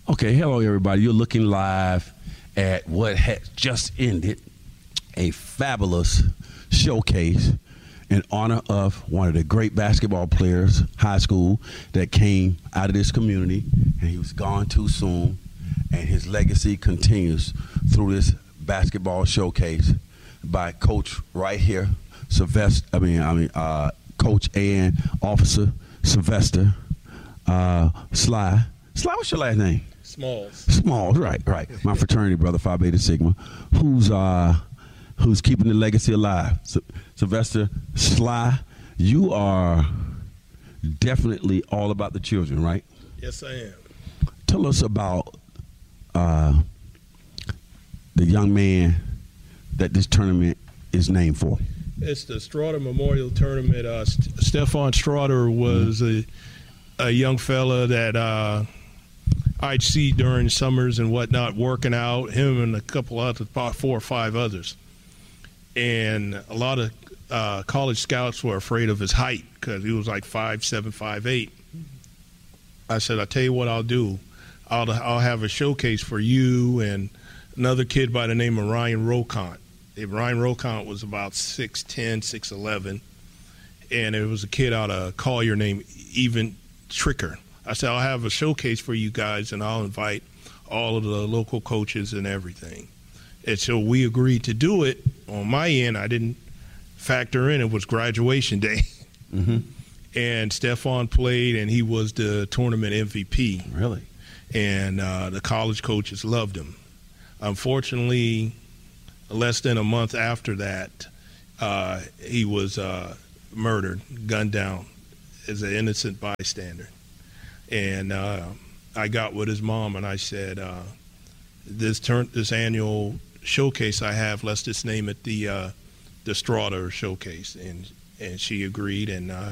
Okay, hello everybody. You're looking live at what has just ended, a fabulous showcase in honor of one of the great basketball players, high school, that came out of this community, and he was gone too soon, and his legacy continues through this basketball showcase by Coach right here, Coach and Officer Sylvester Sly. Sly, what's your last name? Smalls, right. My fraternity brother, Phi Beta Sigma, who's keeping the legacy alive. Sylvester Sly, you are definitely all about the children, right? Yes, I am. Tell us about the young man that this tournament is named for. It's the Strawder Memorial Tournament. Stephon Strawder was a young fella that I'd see during summers and whatnot, working out, him and a couple others, about 4 or 5 others. And a lot of college scouts were afraid of his height because he was like 5'7", 5'8". I said, I'll tell you what I'll do. I'll have a showcase for you and another kid by the name of Ryan Rocont. Ryan Rocont was about 6'10", 6'11", and it was a kid out of Collier named Even Tricker. I said, I'll have a showcase for you guys, and I'll invite all of the local coaches and everything. And so we agreed to do it. On my end, I didn't factor in it was graduation day. Mm-hmm. And Stephon played, and he was the tournament MVP. Really? And the college coaches loved him. Unfortunately, less than a month after that, he was murdered, gunned down as an innocent bystander. And I got with his mom and I said, this annual showcase I have, let's just name it the Strawder Showcase. And she agreed, and